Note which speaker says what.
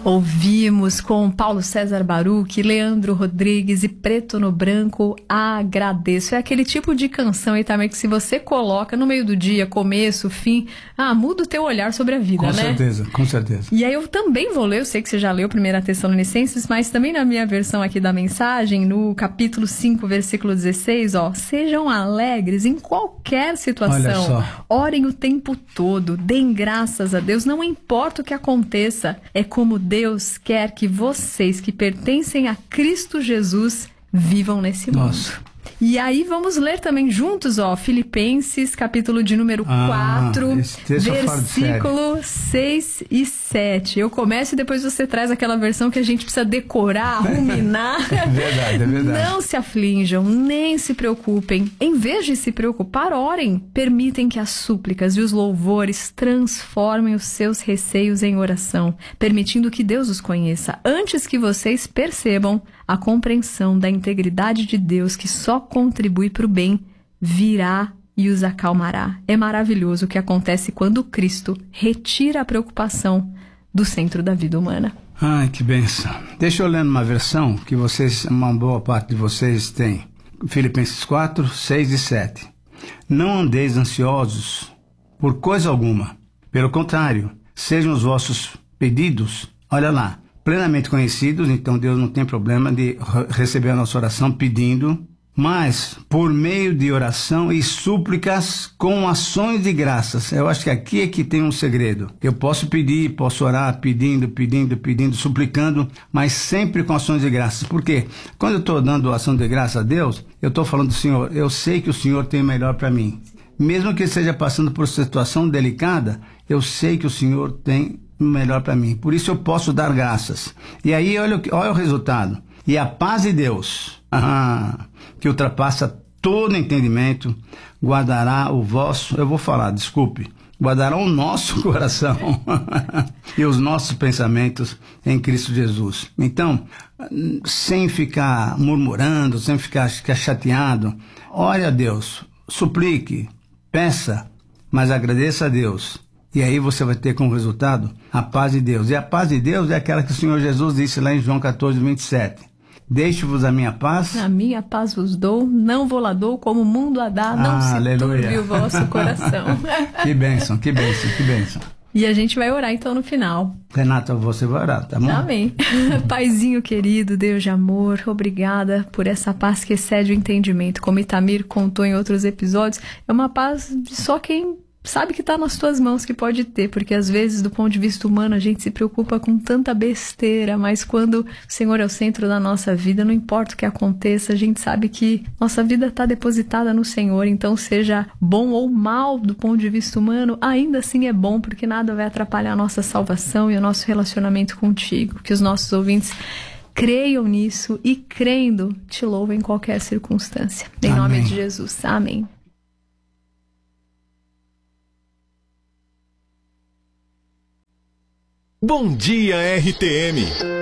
Speaker 1: Ouvimos com Paulo César Baruch, Leandro Rodrigues e Preto no Branco, Agradeço. É aquele tipo de canção aí também que se você coloca no meio do dia, começo, fim, muda o teu olhar sobre a vida,
Speaker 2: com
Speaker 1: né?
Speaker 2: Certeza, com certeza.
Speaker 1: E aí eu também vou ler, eu sei que você já leu 1 Tessalonicenses, mas também na minha versão aqui da mensagem, no capítulo 5, versículo 16, sejam alegres em qualquer situação, orem o tempo todo, deem graças a Deus, não importa o que aconteça, é como Deus quer que vocês que pertencem a Cristo Jesus vivam nesse mundo. E aí vamos ler também juntos, Filipenses, capítulo de número 4, versículo 6 e 7. Eu começo e depois você traz aquela versão que a gente precisa decorar, ruminar.
Speaker 2: É verdade.
Speaker 1: Não se aflinjam, nem se preocupem. Em vez de se preocupar, orem. Permitem que as súplicas e os louvores transformem os seus receios em oração, permitindo que Deus os conheça, antes que vocês percebam a compreensão da integridade de Deus que só contribui para o bem, virá e os acalmará. É maravilhoso o que acontece quando Cristo retira a preocupação do centro da vida humana.
Speaker 2: Ai, que bênção. Deixa eu ler uma versão que uma boa parte de vocês tem. Filipenses 4, 6 e 7. Não andeis ansiosos por coisa alguma. Pelo contrário, sejam os vossos pedidos, olha lá, plenamente conhecidos, então Deus não tem problema de receber a nossa oração pedindo, mas por meio de oração e súplicas com ações de graças. Eu acho que aqui é que tem um segredo. Eu posso pedir, posso orar pedindo, suplicando, mas sempre com ações de graças. Por quê? Quando eu estou dando ação de graça a Deus, eu estou falando, Senhor, eu sei que o Senhor tem o melhor para mim. Mesmo que esteja passando por situação delicada, eu sei que o Senhor tem melhor para mim, por isso eu posso dar graças. E aí olha o resultado. E a paz de Deus, que ultrapassa todo entendimento, guardará guardará o nosso coração e os nossos pensamentos em Cristo Jesus. Então, sem ficar murmurando, sem ficar chateado, ore a Deus, suplique, peça, mas agradeça a Deus. E aí você vai ter como resultado a paz de Deus. E a paz de Deus é aquela que o Senhor Jesus disse lá em João 14, 27. Deixe-vos a minha paz.
Speaker 1: A minha paz vos dou, não vou lá dou, como o mundo a dá, não se turbe o vosso coração.
Speaker 2: Que bênção.
Speaker 1: E a gente vai orar então no final.
Speaker 2: Renata, você vai orar, tá bom?
Speaker 1: Amém. Paizinho querido, Deus de amor, obrigada por essa paz que excede o entendimento. Como Itamir contou em outros episódios, é uma paz de só quem sabe que está nas tuas mãos que pode ter, porque às vezes do ponto de vista humano a gente se preocupa com tanta besteira, mas quando o Senhor é o centro da nossa vida, não importa o que aconteça, a gente sabe que nossa vida está depositada no Senhor, então seja bom ou mal do ponto de vista humano, ainda assim é bom, porque nada vai atrapalhar a nossa salvação e o nosso relacionamento contigo. Que os nossos ouvintes creiam nisso e, crendo, te louvem em qualquer circunstância. Em nome de Jesus. Amém.
Speaker 3: Bom dia, RTM!